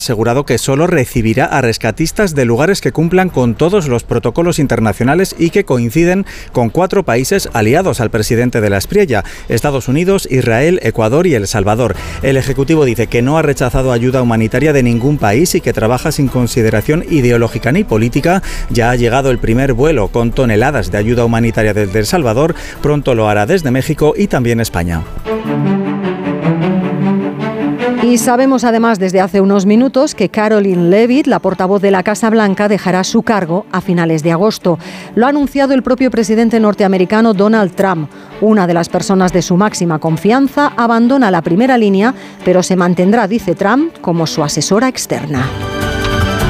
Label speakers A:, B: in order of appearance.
A: asegurado que solo recibirá a rescatistas de lugares que cumplan con todos los protocolos internacionales y que coinciden con 4 países aliados al presidente de la Espriella: Estados Unidos, Israel, Ecuador y El Salvador. El Ejecutivo dice que no ha rechazado ayuda humanitaria de ningún país y que trabaja sin consideración ideológica ni política. Ya ha llegado el primer vuelo con toneladas de ayuda humanitaria desde El Salvador, pronto lo hará desde México y también España.
B: Y sabemos además desde hace unos minutos que Caroline Leavitt, la portavoz de la Casa Blanca, dejará su cargo a finales de agosto. Lo ha anunciado el propio presidente norteamericano Donald Trump. Una de las personas de su máxima confianza abandona la primera línea, pero se mantendrá, dice Trump, como su asesora externa.